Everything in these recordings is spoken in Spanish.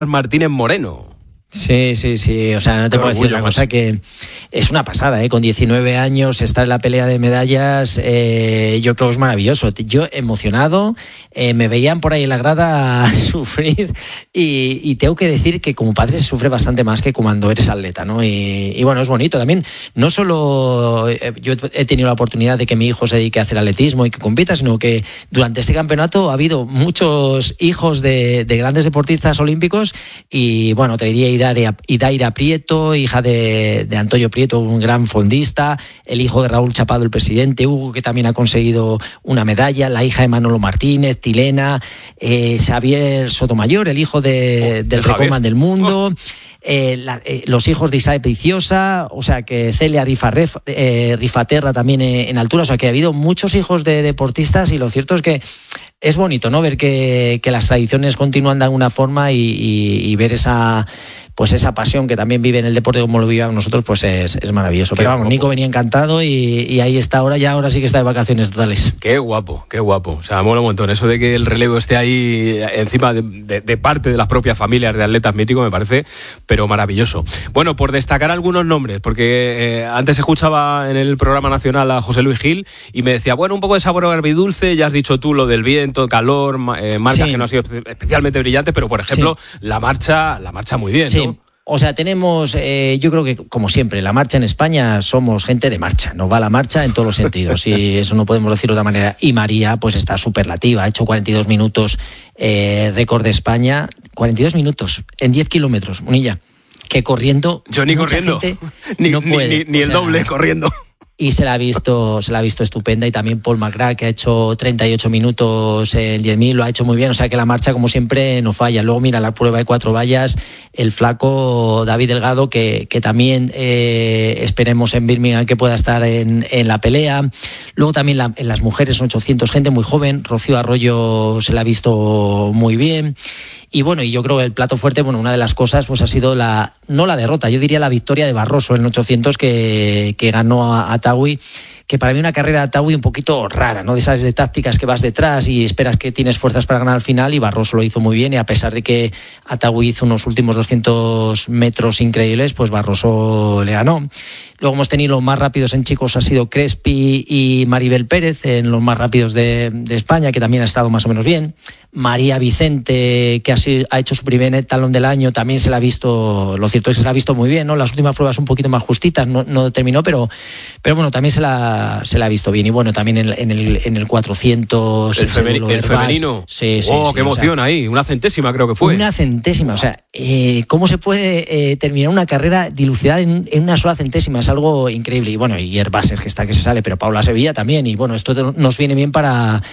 Martínez Moreno. Sí, o sea, no te puedo decir una cosa que es una pasada, con 19 años estar en la pelea de medallas, yo creo que es maravilloso. Yo emocionado, me veían por ahí en la grada a sufrir y tengo que decir que como padre se sufre bastante más que cuando eres atleta, ¿no? Y bueno, es bonito también, no solo yo he tenido la oportunidad de que mi hijo se dedique a hacer atletismo y que compita, sino que durante este campeonato ha habido muchos hijos de grandes deportistas olímpicos y bueno, te diría Idaira Prieto, hija de Antonio Prieto, un gran fondista, el hijo de Raúl Chapado, el presidente, Hugo, que también ha conseguido una medalla, la hija de Manolo Martínez, Tilena, Xavier Sotomayor, el hijo del recordman del mundo, los hijos de Isaac Viciosa, o sea que Celia Rifaterra también en altura, o sea que ha habido muchos hijos de deportistas y lo cierto es que es bonito, ¿no? Ver que las tradiciones continúan de alguna forma y ver esa pasión que también vive en el deporte como lo vivimos nosotros, pues es maravilloso. Pero vamos, Nico venía encantado y ahí está ahora sí que está de vacaciones totales. Qué guapo. O sea, mola un montón. Eso de que el relevo esté ahí encima de parte de las propias familias de atletas míticos me parece, pero maravilloso. Bueno, por destacar algunos nombres, porque antes escuchaba en el programa nacional a José Luis Gil y me decía, bueno, un poco de sabor agridulce, ya has dicho tú lo del viento, calor, marcas que no han sido especialmente brillantes, pero por ejemplo, la marcha muy bien, ¿no? O sea, tenemos, yo creo que como siempre, la marcha en España somos gente de marcha, nos va la marcha en todos los sentidos y eso no podemos decirlo de otra manera. Y María pues está superlativa, ha hecho 42 minutos, récord de España, 42 minutos en 10 kilómetros, Munilla, que corriendo... Yo ni corriendo, ni el doble corriendo. Y se la ha visto estupenda y también Paul McGrath, que ha hecho 38 minutos en 10.000, lo ha hecho muy bien, o sea que la marcha como siempre no falla. Luego mira la prueba de 4 vallas, el flaco David Delgado que también esperemos en Birmingham que pueda estar en la pelea. Luego también en las mujeres 800, gente muy joven, Rocío Arroyo se la ha visto muy bien. Y bueno, y yo creo que el plato fuerte, bueno, una de las cosas pues ha sido no la derrota, yo diría la victoria de Barroso en 800 que ganó a Tawi, que para mí una carrera de Tawi un poquito rara, ¿no? De esas de tácticas que vas detrás y esperas que tienes fuerzas para ganar al final, y Barroso lo hizo muy bien, y a pesar de que Tawi hizo unos últimos 200 metros increíbles, pues Barroso le ganó. Luego hemos tenido los más rápidos en chicos, ha sido Crespi y Maribel Pérez en los más rápidos de España, que también ha estado más o menos bien. María Vicente, que ha hecho su primer talón del año, también se la ha visto, lo cierto es que se la ha visto muy bien, ¿no? Las últimas pruebas un poquito más justitas, no terminó, pero bueno, también se la ha visto bien. Y bueno, también en el 400... El femenino. Sí, qué emoción, o sea, ahí, una centésima creo que fue. Una centésima, o sea, ¿cómo se puede terminar una carrera dilucidada en una sola centésima? Es algo increíble. Y bueno, y Herbáser, que está que se sale, pero Paula Sevilla también, y bueno, esto nos viene bien para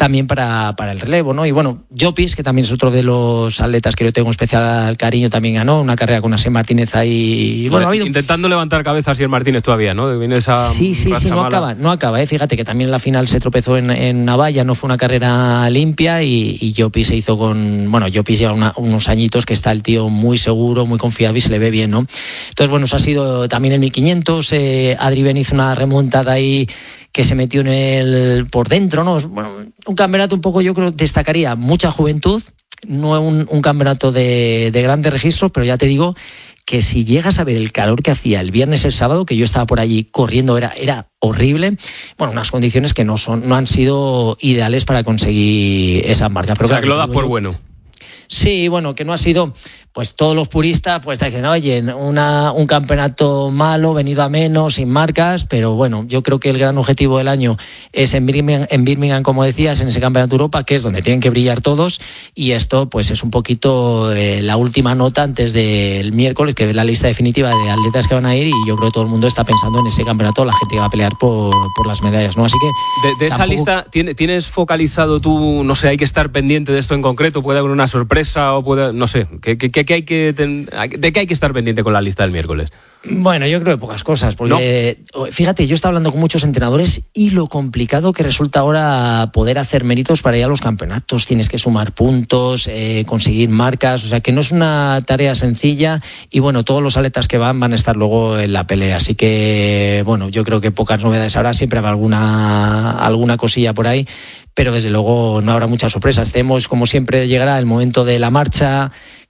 el relevo, ¿no? Y bueno, Llopis, que también es otro de los atletas que yo tengo un especial cariño, también ganó una carrera con Asier Martínez ahí. Y bueno, intentando levantar cabeza Asier Martínez todavía, ¿no? Viene esa sí, no acaba, fíjate que también en la final se tropezó en Navalla, no fue una carrera limpia, y Llopis se hizo Llopis lleva unos añitos que está el tío muy seguro, muy confiable y se le ve bien, ¿no? Entonces, bueno, eso ha sido también el 1500, Adri Ben hizo una remontada ahí que se metió por dentro, ¿no? Bueno, un campeonato un poco, yo creo, destacaría mucha juventud, no un campeonato de grandes registros, pero ya te digo que si llegas a ver el calor que hacía el viernes, el sábado, que yo estaba por allí corriendo, era horrible. Bueno, unas condiciones que no han sido ideales para conseguir esas marcas. Pero o sea, que lo das por bueno. Sí, bueno, que no ha sido, pues todos los puristas pues te dicen, oye, un campeonato malo, venido a menos, sin marcas, pero bueno, yo creo que el gran objetivo del año es en Birmingham, como decías, en ese campeonato de Europa, que es donde tienen que brillar todos, y esto pues es un poquito la última nota antes del miércoles, que es la lista definitiva de atletas que van a ir, y yo creo que todo el mundo está pensando en ese campeonato, la gente que va a pelear por las medallas, ¿no? Así que... De esa lista, ¿tienes focalizado tú, no sé, hay que estar pendiente de esto en concreto, puede haber una sorpresa o puede, no sé, ¿de qué hay que estar pendiente con la lista del miércoles? Bueno, yo creo que pocas cosas, porque fíjate, yo estaba hablando con muchos entrenadores y lo complicado que resulta ahora poder hacer méritos para ir a los campeonatos. Tienes que sumar puntos, conseguir marcas, o sea que no es una tarea sencilla, y bueno, todos los atletas que van a estar luego en la pelea, así que bueno, yo creo que pocas novedades habrá, siempre habrá alguna cosilla por ahí, pero desde luego no habrá muchas sorpresas. Como siempre llegará el momento de la marcha,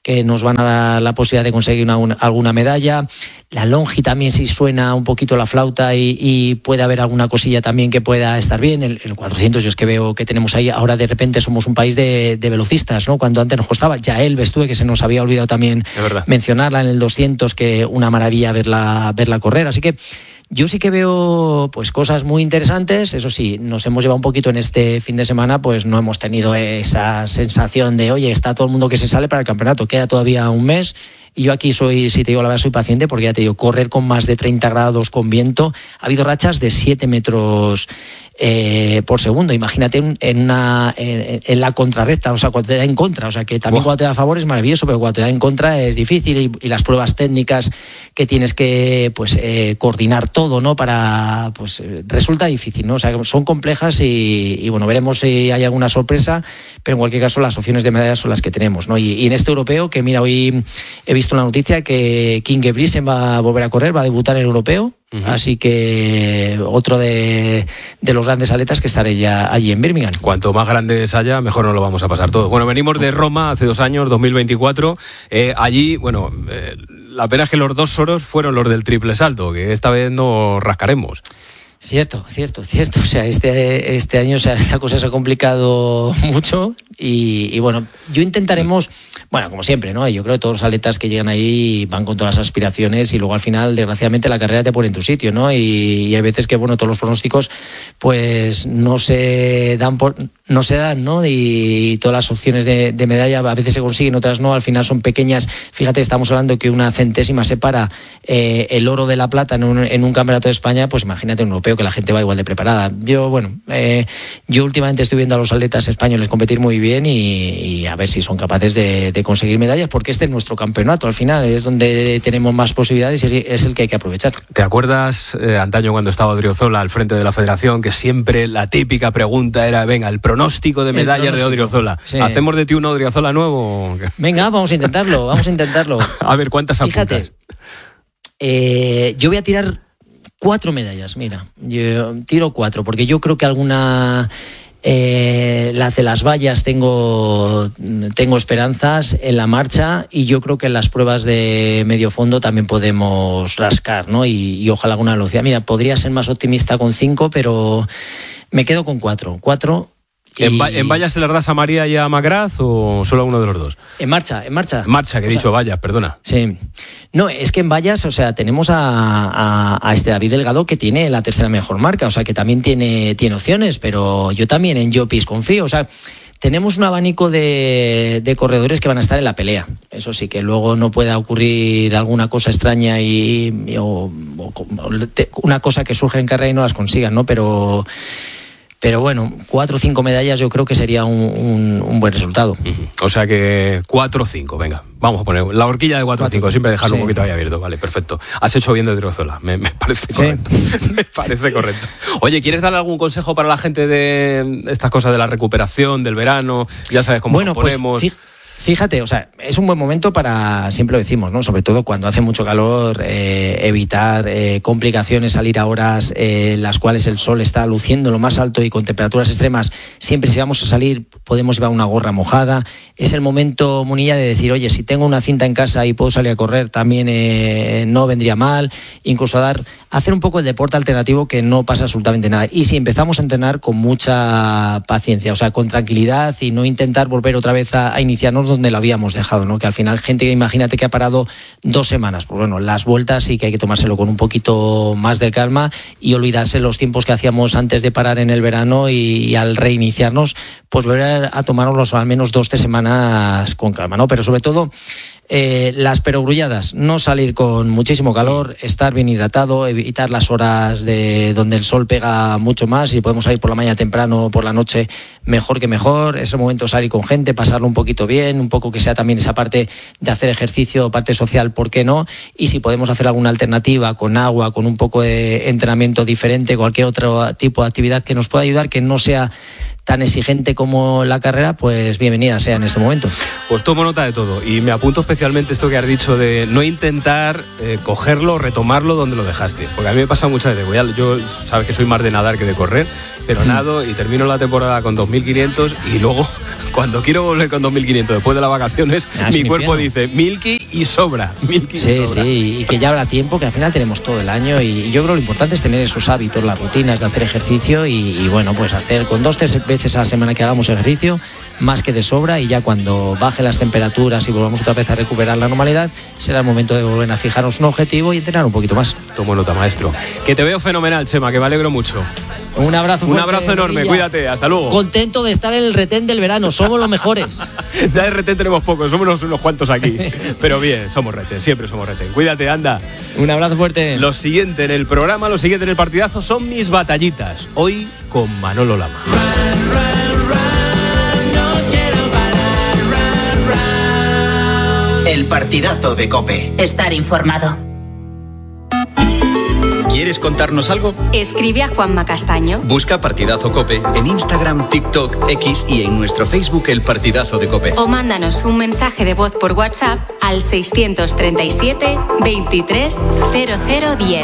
que nos van a dar la posibilidad de conseguir alguna medalla. La longi también, si suena un poquito la flauta y puede haber alguna cosilla también que pueda estar bien. El 400, yo es que veo que tenemos ahí, ahora de repente somos un país de velocistas, ¿no? Cuando antes nos costaba. Yael Bestúe, que se nos había olvidado también mencionarla en el 200, que una maravilla verla correr. Así que yo sí que veo pues cosas muy interesantes. Eso sí, nos hemos llevado un poquito en este fin de semana, pues no hemos tenido esa sensación de, oye, está todo el mundo que se sale para el campeonato, queda todavía un mes. Y yo aquí si te digo la verdad, soy paciente, porque ya te digo, correr con más de 30 grados con viento, ha habido rachas de 7 metros por segundo. Imagínate en la contrarrecta, o sea, cuando te da en contra, o sea, que también cuando te da a favor es maravilloso, pero cuando te da en contra es difícil, y las pruebas técnicas que tienes que coordinar todo, ¿no? Para resulta difícil, ¿no? O sea, son complejas y bueno, veremos si hay alguna sorpresa, pero en cualquier caso las opciones de medallas son las que tenemos, ¿no? Y en este europeo, que mira, hoy he visto una noticia que King Gebrisen va a volver a correr, va a debutar en el europeo. Así que otro de los grandes atletas que estaré ya allí en Birmingham. Cuanto más grandes haya, mejor nos lo vamos a pasar todos. Bueno, venimos de Roma hace 2 años, 2024. Allí, bueno, la pena es que los 2 oros fueron los del triple salto, que esta vez nos rascaremos. Cierto. O sea, este año, o sea, la cosa se ha complicado mucho y bueno, yo intentaremos, bueno, como siempre, ¿no? Yo creo que todos los atletas que llegan ahí van con todas las aspiraciones y luego al final, desgraciadamente, la carrera te pone en tu sitio, ¿no? Y hay veces que, bueno, todos los pronósticos pues no se dan, ¿no? Y todas las opciones de medalla a veces se consiguen, otras no, al final son pequeñas. Fíjate, estamos hablando que una centésima separa el oro de la plata en un campeonato de España, pues imagínate un europeo que la gente va igual de preparada. Yo últimamente estoy viendo a los atletas españoles competir muy bien y a ver si son capaces de conseguir medallas, porque este es nuestro campeonato, al final es donde tenemos más posibilidades y es el que hay que aprovechar. ¿Te acuerdas antaño cuando estaba Odriozola al frente de la federación, que siempre la típica pregunta era, venga, el pronóstico de medallas de Odriozola? Sí. ¿Hacemos de ti un Odriozola nuevo? Venga, vamos a intentarlo. A ver, ¿cuántas apuntas? Yo voy a tirar 4 medallas, mira. Yo tiro 4, porque yo creo que alguna... las de las vallas tengo esperanzas, en la marcha, y yo creo que en las pruebas de medio fondo también podemos rascar, ¿no? Y ojalá alguna velocidad. Mira, podría ser más optimista con 5, pero me quedo con 4. ¿En vallas se las das a María y a Magraz o solo a uno de los dos? En marcha. Marcha, que he dicho vallas, perdona. Sí. No, es que en vallas, o sea, tenemos a David Delgado, que tiene la 3ª mejor marca, o sea, que también tiene opciones, pero yo también en Llopis confío, o sea, tenemos un abanico de corredores que van a estar en la pelea. Eso sí, que luego no pueda ocurrir alguna cosa extraña o una cosa que surge en carrera y no las consigan, ¿no? Pero bueno, 4 o 5 medallas yo creo que sería un buen resultado. O sea que 4 o 5, venga, vamos a poner la horquilla de 4 o 5, siempre dejarlo un poquito ahí abierto, vale, perfecto. Has hecho bien de Odriozola, me parece correcto. Me parece correcto. Oye, ¿quieres darle algún consejo para la gente de estas cosas de la recuperación, del verano? Ya sabes cómo nos ponemos... Pues, fíjate, o sea, es un buen momento para, siempre lo decimos, ¿no? Sobre todo cuando hace mucho calor, evitar complicaciones, salir a horas en las cuales el sol está luciendo lo más alto y con temperaturas extremas. Siempre, si vamos a salir, podemos llevar una gorra mojada. Es el momento, Munilla, de decir, oye, si tengo una cinta en casa y puedo salir a correr, también no vendría mal. Incluso hacer un poco el deporte alternativo, que no pasa absolutamente nada. Y si empezamos a entrenar con mucha paciencia, o sea, con tranquilidad, y no intentar volver otra vez a iniciarnos donde lo habíamos dejado, ¿no? Que al final gente, imagínate que ha parado 2 semanas, pues bueno, las vueltas sí que hay que tomárselo con un poquito más de calma y olvidarse los tiempos que hacíamos antes de parar en el verano, y al reiniciarnos, pues volver a tomárnoslos al menos 2 o 3 semanas con calma, ¿no? Pero sobre todo las perogrulladas, no salir con muchísimo calor, estar bien hidratado, evitar las horas de donde el sol pega mucho más. Si podemos salir por la mañana temprano o por la noche, mejor que mejor. Es el momento de salir con gente, pasarlo un poquito bien, un poco que sea también esa parte de hacer ejercicio, parte social, ¿por qué no? Y si podemos hacer alguna alternativa con agua, con un poco de entrenamiento diferente, cualquier otro tipo de actividad que nos pueda ayudar, que no sea tan exigente como la carrera, pues bienvenida sea en este momento. Pues tomo nota de todo y me apunto especialmente esto que has dicho de no intentar cogerlo, retomarlo donde lo dejaste, porque a mí me pasa muchas veces, yo sabes que soy más de nadar que de correr, pero nado y termino la temporada con 2.500 y luego cuando quiero volver con 2.500 después de las vacaciones, mi cuerpo dice Milky y sobra. Sí, y que ya habrá tiempo, que al final tenemos todo el año y yo creo que lo importante es tener esos hábitos, las rutinas de hacer ejercicio y bueno, pues hacer con 2-3 veces a la semana que hagamos ejercicio, más que de sobra, y ya cuando bajen las temperaturas y volvamos otra vez a recuperar la normalidad, será el momento de volver a fijarnos un objetivo y entrenar un poquito más. Tomo nota, maestro. Que te veo fenomenal, Chema, que me alegro mucho. Un abrazo fuerte, un abrazo enorme, Maravilla. Cuídate, hasta luego. Contento de estar en el retén del verano, somos los mejores. Ya de retén tenemos pocos, somos unos cuantos aquí. Pero bien, somos retén, siempre somos retén. Cuídate, anda. Un abrazo fuerte. Lo siguiente en el programa, lo siguiente en el partidazo son mis batallitas. Hoy con Manolo Lama. El partidazo de COPE. Estar informado. ¿Quieres contarnos algo? Escribe a Juanma Castaño. Busca Partidazo COPE en Instagram, TikTok, X y en nuestro Facebook El Partidazo de COPE. O mándanos un mensaje de voz por WhatsApp al 637 23 0010.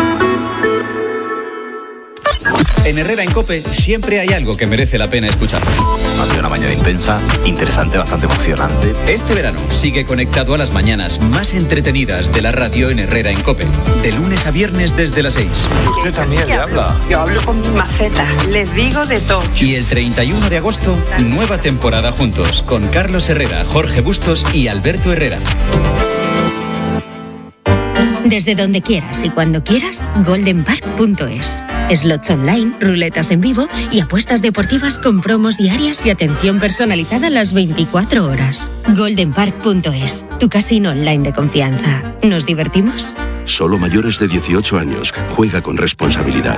En Herrera en COPE siempre hay algo que merece la pena escuchar. Ha sido una mañana intensa, interesante, bastante emocionante. Este verano sigue conectado a las mañanas más entretenidas de la radio en Herrera en COPE. De lunes a viernes desde las 6. Usted también le habla. Yo hablo con mi maceta, les digo de todo. Y el 31 de agosto, nueva temporada juntos con Carlos Herrera, Jorge Bustos y Alberto Herrera. Desde donde quieras y cuando quieras, goldenpark.es. Slots online, ruletas en vivo y apuestas deportivas con promos diarias y atención personalizada las 24 horas. goldenpark.es, tu casino online de confianza. ¿Nos divertimos? Solo mayores de 18 años. Juega con responsabilidad.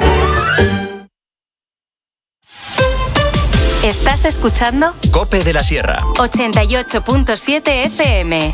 ¿Estás escuchando? COPE de la Sierra. 88.7 FM.